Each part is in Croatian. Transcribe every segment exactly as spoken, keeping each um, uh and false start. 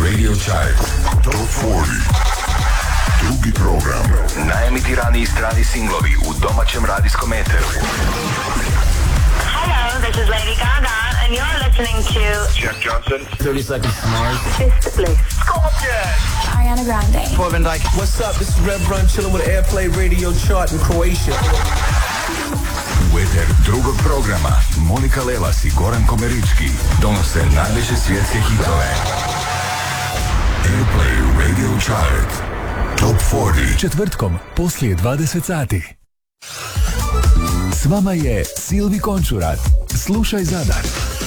Radio Chart Top četrdeset. Drugi program. Najemitiraniji strani singlovi u domaćem radijskom eteru. Hello, this is Lady Gaga and you're listening to Jack Johnson. thirty Seconds to Mars. Fifth Bliss. Scorpion. Ariana Grande. Corbin Dyke. What's up? This is Rev Run chilling with Airplay Radio Chart in Croatia. U eter drugog programa Monika Lelas i Goran Komerički donose najveće svjetske hitove. Airplay Radio Chart Top četrdeset. Četvrtkom poslije dvadeset sati. S vama je Silvi Končurat. Slušaj Zadar.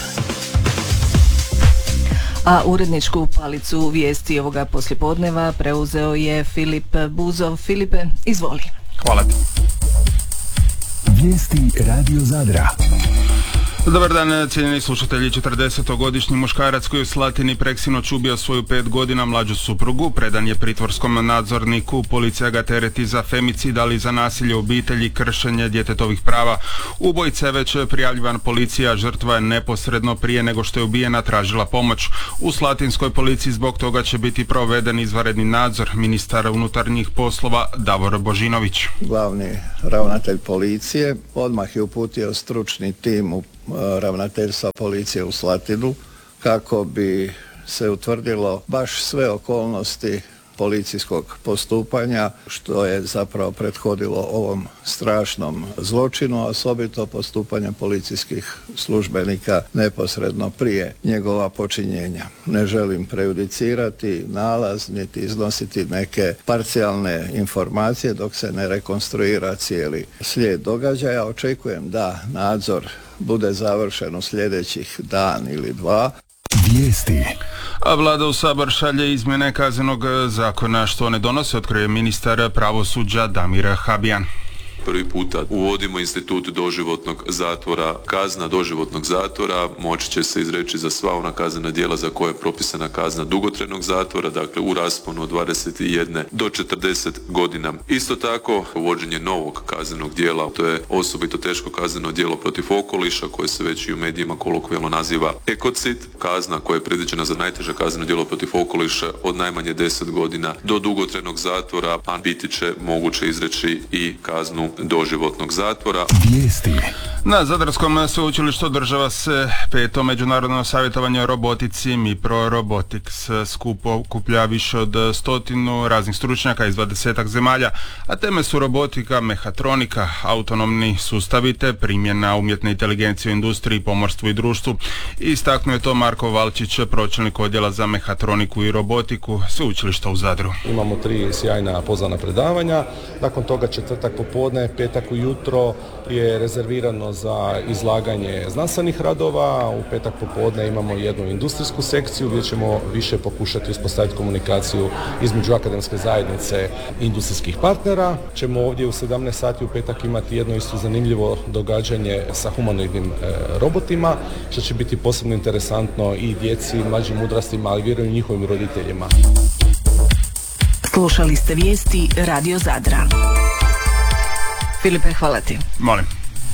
A uredničku palicu vijesti ovoga poslijepodneva preuzeo je Filip Buzov. Filipe, izvoli. Hvala ti. Vijesti Radio Zadra. Dobar dan, cijenjeni slušatelji. četrdesetogodišnji muškarac koji u Slatini preksinoć ubio svoju pet godina mlađu suprugu predan je pritvorskom nadzorniku. Policija ga tereti za femicid, ali i za nasilje u obitelji, kršenje djetetovih prava. Ubojica je već prijavljivan policija, žrtva je neposredno prije nego što je ubijena tražila pomoć. U slatinskoj policiji zbog toga će biti proveden izvanredni nadzor. Ministar unutarnjih poslova Davor Božinović. Glavni ravnatelj policije odmah je uputio stručni tim u ravnateljstva policije u Slatinu kako bi se utvrdilo baš sve okolnosti policijskog postupanja što je zapravo prethodilo ovom strašnom zločinu, a osobito postupanja policijskih službenika neposredno prije njegova počinjenja. Ne želim prejudicirati nalaz niti iznositi neke parcijalne informacije dok se ne rekonstruira cijeli slijed događaja. Očekujem da nadzor bude završen u sljedećih dan ili dva. Vijesti. A vlada u Sabor šalje izmjene kaznenog zakona. Što ne donose, otkrio je ministar pravosuđa Damir Habijan. Prvi puta uvodimo institut doživotnog zatvora. Kazna doživotnog zatvora moći će se izreći za sva ona kaznena djela za koje je propisana kazna dugotrajnog zatvora, dakle u rasponu od dvadeset jedan do četrdeset godina. Isto tako, uvođenje novog kaznenog djela, to je osobito teško kazneno djelo protiv okoliša, koje se već i u medijima kolokvijalno naziva ekocid. Kazna koja je predviđena za najteže kazneno djelo protiv okoliša od najmanje deset godina do dugotrajnog zatvora, a biti će moguće izreći i kaznu doživotnog zatvora. Vijesti. Na Zadarskom sveučilištu održava se peto međunarodno savjetovanje o robotici MIPRO Robotics. Skup okuplja više od stotinu raznih stručnjaka iz dvadesetak zemalja, a teme su robotika, mehatronika, autonomni sustavi te primjena umjetne inteligencije u industriji, pomorstvu i društvu. Istaknuo je to Marko Valčić, pročelnik odjela za mehatroniku i robotiku sveučilišta u Zadru. Imamo tri sjajna pozvana predavanja, nakon toga četvrtak popodne, petak ujutro je rezervirano za izlaganje znanstvenih radova, u petak popodne imamo jednu industrijsku sekciju gdje ćemo više pokušati uspostaviti komunikaciju između akademske zajednice i industrijskih partnera. Ćemo ovdje u sedamnaest sati u petak imati jedno isto zanimljivo događanje sa humanoidnim e, robotima, što će biti posebno interesantno i djeci, mlađim uzrastima, ali vjerujem i njihovim roditeljima. Slušali ste vijesti Radio Zadra. Filipe, hvala ti. Molim.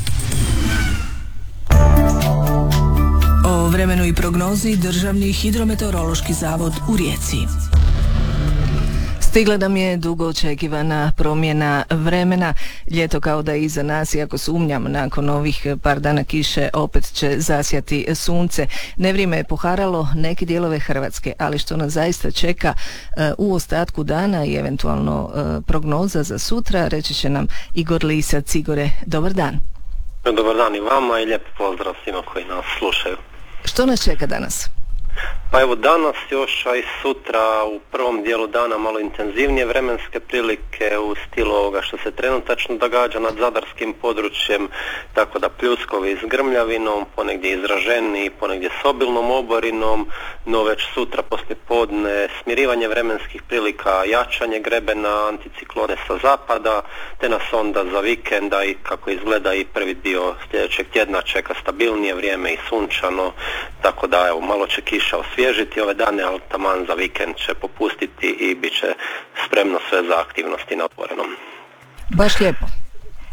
O vremenu i prognozi Državni hidrometeorološki zavod u Rijeci. Stigla nam je dugo očekivana promjena vremena. Ljeto kao da je iza nas, iako sumnjam nakon ovih par dana kiše opet će zasjati sunce. Nevrijeme je poharalo neke dijelove Hrvatske, ali što nas zaista čeka uh, u ostatku dana i eventualno uh, prognoza za sutra, reći će nam Igor Lisac. Igore, dobar dan. Dobar dan i vama i lijep pozdrav svima koji nas slušaju. Što nas čeka danas? Pa evo danas još, a i sutra u prvom dijelu dana malo intenzivnije vremenske prilike u stilu ovoga što se trenutačno događa nad zadarskim područjem, tako da pljuskovi s grmljavinom, ponegdje izraženiji, ponegdje s obilnom oborinom, no već sutra poslijepodne smirivanje vremenskih prilika, jačanje grebena, anticiklone sa zapada, te nas onda za vikenda i kako izgleda i prvi dio sljedećeg tjedna čeka stabilnije vrijeme i sunčano, tako da evo malo će kiša osvježiti ove dane, ali taman za vikend će popustiti i bit će spremno sve za aktivnosti na otvorenom. Baš lijepo.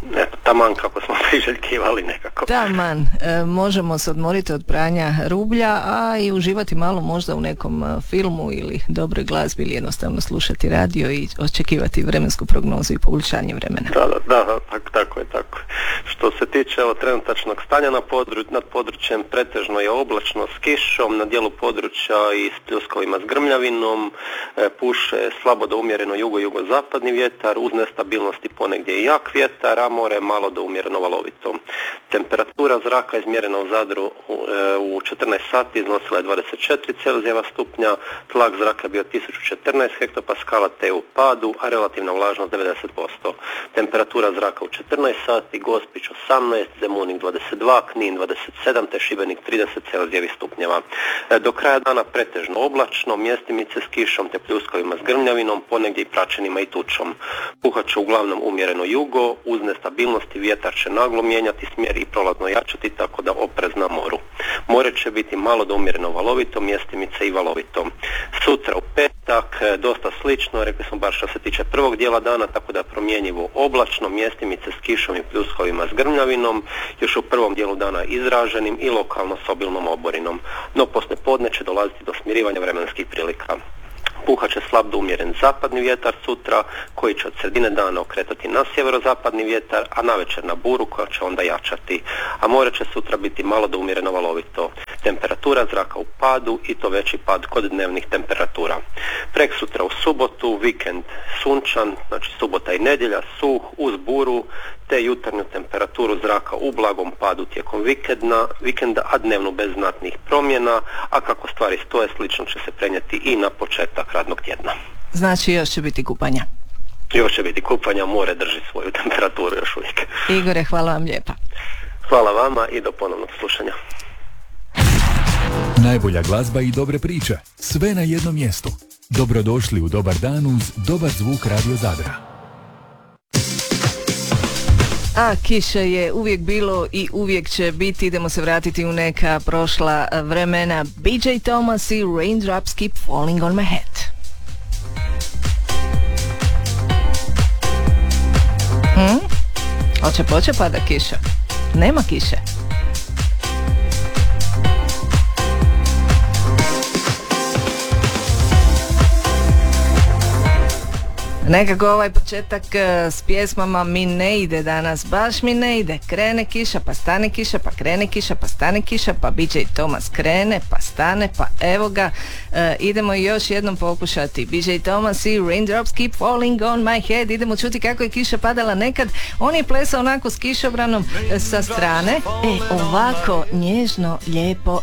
Eto, taman kako smo priželjkivali nekako. Taman, e, možemo se odmoriti od pranja rublja, a i uživati malo možda u nekom e, filmu ili dobroj glazbi ili jednostavno slušati radio i očekivati vremensku prognozu i poboljšanje vremena. Da, da, da, tako, tako je, tako je. Što se tiče evo, trenutačnog stanja na područ, nad područjem, pretežno je oblačno s kišom, na dijelu područja i s pljuskovima s grmljavinom, e, puše slabo do umjereno jugo-jugozapadni vjetar, uz nestabilnosti ponegdje i jak vjetar, a more malo do umjereno valovito. Temperatura zraka izmjerena u Zadru u, e, u četrnaest sati iznosila je dvadeset četiri Celzijeva stupnja, tlak zraka je bio tisuću četrnaest hektopaskala te u padu, a relativna vlažnost devedeset posto. Temperatura zraka u četrnaest sati, Gospić osamnaest, Zemunik dvadeset dva, Knin dvadeset sedam te Šibenik trideset Celzijevih stupnjeva. E, do kraja dana pretežno oblačno, mjestimice s kišom te pljuskovima s grmljavinom, ponegdje i prašinama i tučom. Puhat će uglavnom umjereno jugo, uz nestabilnosti vjetar će naglo mijenjati smjer i prolazno jačati, tako da oprez na moru. More će biti malo do umjereno valovito, mjestimice i valovito. Sutra u petak dosta slično, rekli smo bar što se tiče prvog dijela dana, tako da promjenjivo oblačno, mjestimice s kišom i pljuskovima s grmljavinom, još u prvom dijelu dana izraženim i lokalno s obilnom oborinom. No poslije podne će dolaziti do smirivanja vremenskih prilika. Puhat će slab do umjeren zapadni vjetar sutra, koji će od sredine dana okretati na sjeverozapadni vjetar, a navečer na buru koja će onda jačati. A more će sutra biti malo do umjereno valovito. Temperatura zraka u padu i to veći pad kod dnevnih temperatura. Prek sutra u subotu, vikend sunčan, znači subota i nedjelja, suh uz buru, te jutarnju temperaturu zraka u blagom padu tijekom vikenda, vikenda, a dnevnu bez znatnih promjena, a kako stvari stoje slično će se prenijeti i na početak radnog tjedna. Znači još će biti kupanja. Još će biti kupanja, more drži svoju temperaturu još uvijek. Igore, hvala vam lijepa. Hvala vama i do ponovnog slušanja. Najbolja glazba i dobre priče, sve na jednom mjestu. Dobrodošli u Dobar dan uz dobar zvuk Radio Zadra. A kiše je uvijek bilo i uvijek će biti. Idemo se vratiti u neka prošla vremena. B J Thomas i Raindrops Keep Falling on My Head. Hmm? Hoće poće pada kiša? Nema kiše. Nekako ovaj početak uh, s pjesmama mi ne ide danas, baš mi ne ide. Krene kiša, pa stane kiša, pa krene kiša, pa stane kiša, pa B J Thomas krene, pa stane, pa evo ga. Uh, idemo još jednom pokušati. B J Thomas i Raindrops Keep Falling on My Head. Idemo čuti kako je kiša padala nekad. On je plesao onako s kišobranom uh, sa strane. E, ovako nježno, lijepo